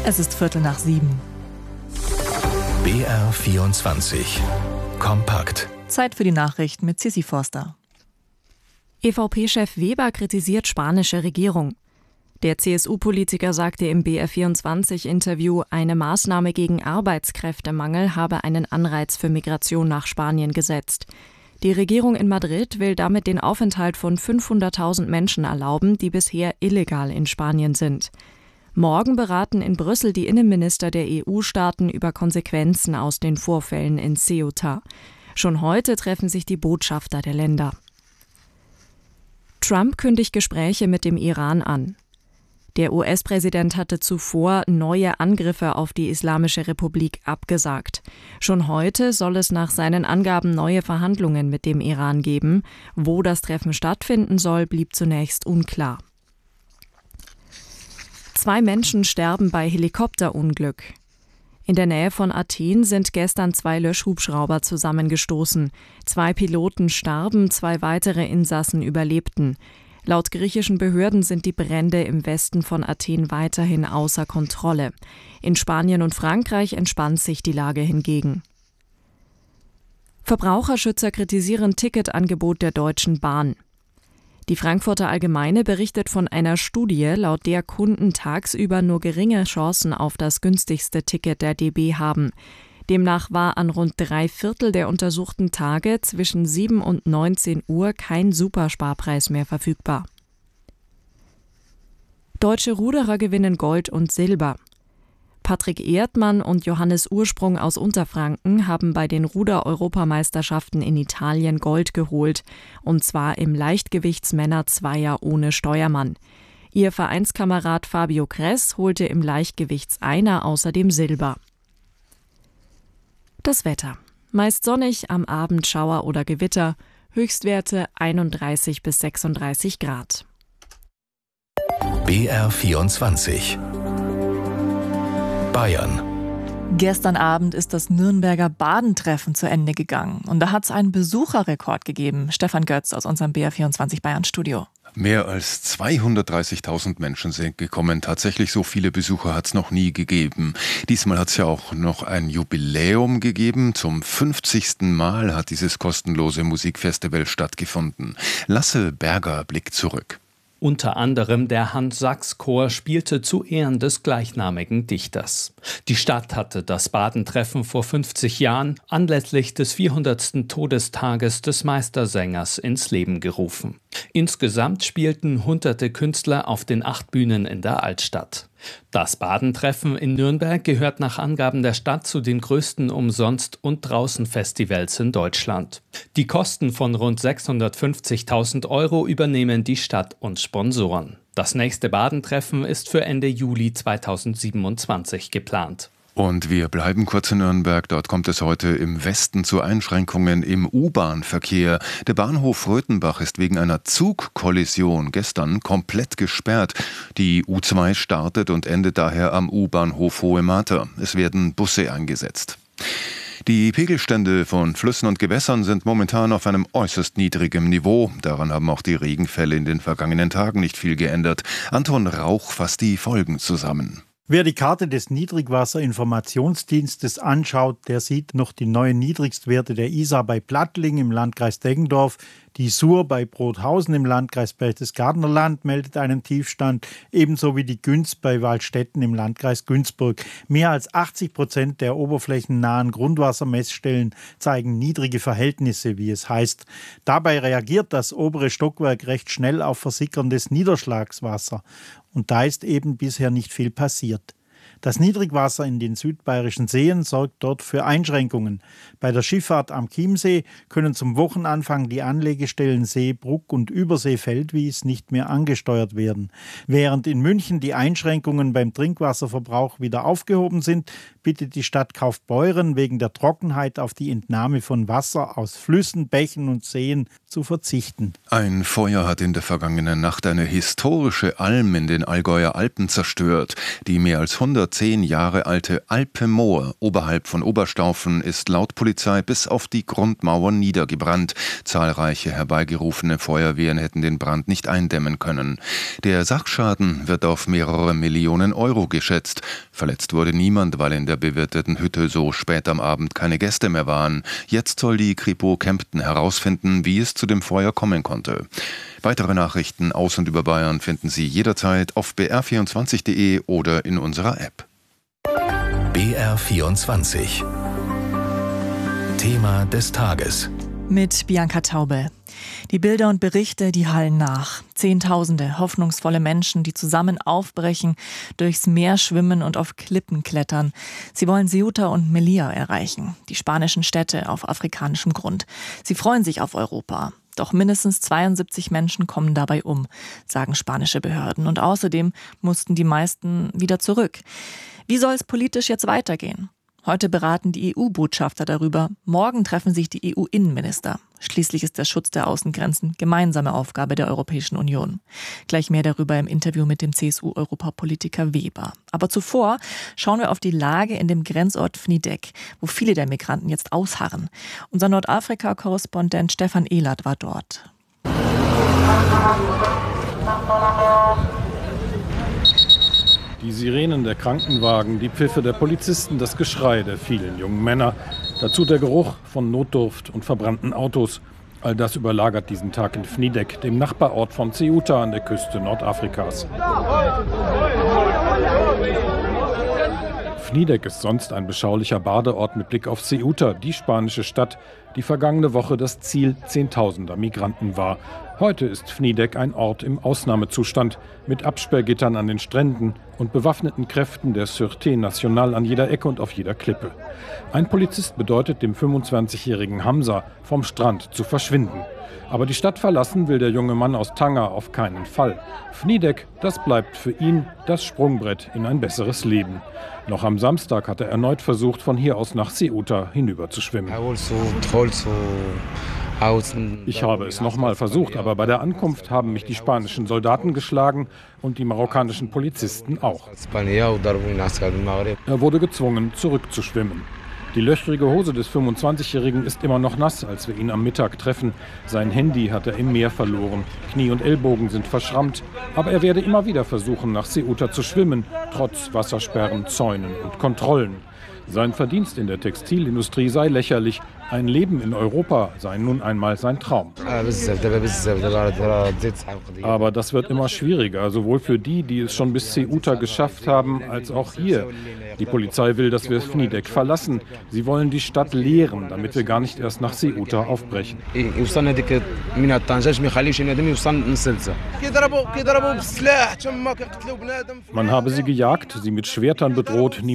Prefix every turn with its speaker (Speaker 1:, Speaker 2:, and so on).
Speaker 1: Es ist 6:15.
Speaker 2: BR24 kompakt.
Speaker 1: Zeit für die Nachrichten mit Sissi Forster.
Speaker 3: EVP-Chef Weber kritisiert spanische Regierung. Der CSU-Politiker sagte im BR24-Interview, eine Maßnahme gegen Arbeitskräftemangel habe einen Anreiz für Migration nach Spanien gesetzt. Die Regierung in Madrid will damit den Aufenthalt von 500.000 Menschen erlauben, die bisher illegal in Spanien sind. Morgen beraten in Brüssel die Innenminister der EU-Staaten über Konsequenzen aus den Vorfällen in Ceuta. Schon heute treffen sich die Botschafter der Länder. Trump kündigt Gespräche mit dem Iran an. Der US-Präsident hatte zuvor neue Angriffe auf die Islamische Republik abgesagt. Schon heute soll es nach seinen Angaben neue Verhandlungen mit dem Iran geben. Wo das Treffen stattfinden soll, blieb zunächst unklar. 2 Menschen sterben bei Helikopterunglück. In der Nähe von Athen sind gestern 2 Löschhubschrauber zusammengestoßen. 2 Piloten starben, 2 weitere Insassen überlebten. Laut griechischen Behörden sind die Brände im Westen von Athen weiterhin außer Kontrolle. In Spanien und Frankreich entspannt sich die Lage hingegen. Verbraucherschützer kritisieren Ticketangebot der Deutschen Bahn. Die Frankfurter Allgemeine berichtet von einer Studie, laut der Kunden tagsüber nur geringe Chancen auf das günstigste Ticket der DB haben. Demnach war an rund 3/4 der untersuchten Tage zwischen 7 und 19 Uhr kein Supersparpreis mehr verfügbar. Deutsche Ruderer gewinnen Gold und Silber. Patrick Erdmann und Johannes Ursprung aus Unterfranken haben bei den Ruder-Europameisterschaften in Italien Gold geholt, und zwar im Leichtgewichtsmänner-Zweier ohne Steuermann. Ihr Vereinskamerad Fabio Kress holte im Leichtgewichtseiner außerdem Silber. Das Wetter. Meist sonnig, am Abend Schauer oder Gewitter, Höchstwerte 31 bis 36 Grad.
Speaker 2: BR24 Bayern.
Speaker 1: Gestern Abend ist das Nürnberger Badentreffen zu Ende gegangen. Und da hat es einen Besucherrekord gegeben. Stefan Götz aus unserem BR24 Bayern-Studio.
Speaker 4: Mehr als 230.000 Menschen sind gekommen. Tatsächlich so viele Besucher hat es noch nie gegeben. Diesmal hat es ja auch noch ein Jubiläum gegeben. Zum 50. Mal hat dieses kostenlose Musikfestival stattgefunden. Lasse Berger blickt zurück.
Speaker 5: Unter anderem der Hans-Sachs-Chor spielte zu Ehren des gleichnamigen Dichters. Die Stadt hatte das Badentreffen vor 50 Jahren anlässlich des 400. Todestages des Meistersängers ins Leben gerufen. Insgesamt spielten hunderte Künstler auf den 8 Bühnen in der Altstadt. Das Badentreffen in Nürnberg gehört nach Angaben der Stadt zu den größten Umsonst- und Draußenfestivals in Deutschland. Die Kosten von rund 650.000 € übernehmen die Stadt und Sponsoren. Das nächste Badentreffen ist für Ende Juli 2027 geplant.
Speaker 4: Und wir bleiben kurz in Nürnberg. Dort kommt es heute im Westen zu Einschränkungen im U-Bahn-Verkehr. Der Bahnhof Röthenbach ist wegen einer Zugkollision gestern komplett gesperrt. Die U2 startet und endet daher am U-Bahnhof Hohe Mater. Es werden Busse eingesetzt. Die Pegelstände von Flüssen und Gewässern sind momentan auf einem äußerst niedrigen Niveau. Daran haben auch die Regenfälle in den vergangenen Tagen nicht viel geändert. Anton Rauch fasst die Folgen zusammen.
Speaker 6: Wer die Karte des Niedrigwasserinformationsdienstes anschaut, der sieht noch die neuen Niedrigstwerte der Isar bei Plattling im Landkreis Deggendorf. Die Sur bei Brothausen im Landkreis Berchtesgadener Land meldet einen Tiefstand, ebenso wie die Günz bei Waldstätten im Landkreis Günzburg. Mehr als 80% der oberflächennahen Grundwassermessstellen zeigen niedrige Verhältnisse, wie es heißt. Dabei reagiert das obere Stockwerk recht schnell auf versickerndes Niederschlagswasser. Und da ist eben bisher nicht viel passiert. Das Niedrigwasser in den südbayerischen Seen sorgt dort für Einschränkungen. Bei der Schifffahrt am Chiemsee können zum Wochenanfang die Anlegestellen Seebruck und Übersee-Feldwies nicht mehr angesteuert werden. Während in München die Einschränkungen beim Trinkwasserverbrauch wieder aufgehoben sind, bittet die Stadt Kaufbeuren wegen der Trockenheit auf die Entnahme von Wasser aus Flüssen, Bächen und Seen zu verzichten.
Speaker 4: Ein Feuer hat in der vergangenen Nacht eine historische Alm in den Allgäuer Alpen zerstört. Die mehr als 100 110 Jahre alte Alpe-Moor oberhalb von Oberstaufen ist laut Polizei bis auf die Grundmauern niedergebrannt. Zahlreiche herbeigerufene Feuerwehren hätten den Brand nicht eindämmen können. Der Sachschaden wird auf mehrere Millionen Euro geschätzt. Verletzt wurde niemand, weil in der bewirteten Hütte so spät am Abend keine Gäste mehr waren. Jetzt soll die Kripo Kempten herausfinden, wie es zu dem Feuer kommen konnte. Weitere Nachrichten aus und über Bayern finden Sie jederzeit auf br24.de oder in unserer App.
Speaker 2: BR24 Thema des Tages.
Speaker 1: Mit Bianca Taube. Die Bilder und Berichte, die hallen nach. Zehntausende hoffnungsvolle Menschen, die zusammen aufbrechen, durchs Meer schwimmen und auf Klippen klettern. Sie wollen Ceuta und Melilla erreichen, die spanischen Städte auf afrikanischem Grund. Sie freuen sich auf Europa. Doch mindestens 72 Menschen kommen dabei um, sagen spanische Behörden. Und außerdem mussten die meisten wieder zurück. Wie soll es politisch jetzt weitergehen? Heute beraten die EU-Botschafter darüber. Morgen treffen sich die EU-Innenminister. Schließlich ist der Schutz der Außengrenzen gemeinsame Aufgabe der Europäischen Union. Gleich mehr darüber im Interview mit dem CSU-Europapolitiker Weber. Aber zuvor schauen wir auf die Lage in dem Grenzort Fnidek, wo viele der Migranten jetzt ausharren. Unser Nordafrika-Korrespondent Stefan Ehlert war dort.
Speaker 7: Die Sirenen der Krankenwagen, die Pfiffe der Polizisten, das Geschrei der vielen jungen Männer. Dazu der Geruch von Notdurft und verbrannten Autos. All das überlagert diesen Tag in Fnidek, dem Nachbarort von Ceuta an der Küste Nordafrikas. Fnidek ist sonst ein beschaulicher Badeort mit Blick auf Ceuta, die spanische Stadt, die vergangene Woche das Ziel Zehntausender Migranten war. Heute ist Fnidek ein Ort im Ausnahmezustand mit Absperrgittern an den Stränden und bewaffneten Kräften der Sûreté Nationale an jeder Ecke und auf jeder Klippe. Ein Polizist bedeutet dem 25-jährigen Hamza, vom Strand zu verschwinden. Aber die Stadt verlassen will der junge Mann aus Tanger auf keinen Fall. Fnidek, das bleibt für ihn das Sprungbrett in ein besseres Leben. Noch am Samstag hat er erneut versucht, von hier aus nach Ceuta hinüber zu schwimmen. Ich habe es nochmal versucht, aber bei der Ankunft haben mich die spanischen Soldaten geschlagen und die marokkanischen Polizisten auch. Er wurde gezwungen, zurückzuschwimmen. Die löchrige Hose des 25-Jährigen ist immer noch nass, als wir ihn am Mittag treffen. Sein Handy hat er im Meer verloren. Knie und Ellbogen sind verschrammt. Aber er werde immer wieder versuchen, nach Ceuta zu schwimmen, trotz Wassersperren, Zäunen und Kontrollen. Sein Verdienst in der Textilindustrie sei lächerlich. Ein Leben in Europa sei nun einmal sein Traum. Aber das wird immer schwieriger, sowohl für die, die es schon bis Ceuta geschafft haben, als auch hier. Die Polizei will, dass wir Fnidek verlassen. Sie wollen die Stadt leeren, damit wir gar nicht erst nach Ceuta aufbrechen. Man habe sie gejagt, sie mit Schwertern bedroht.